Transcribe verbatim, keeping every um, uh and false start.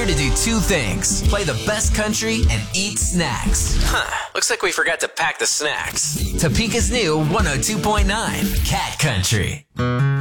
here to do two things. Play the best country and eat snacks. Huh. Looks like we forgot to pack the snacks. Topeka's new one oh two point nine Cat Country.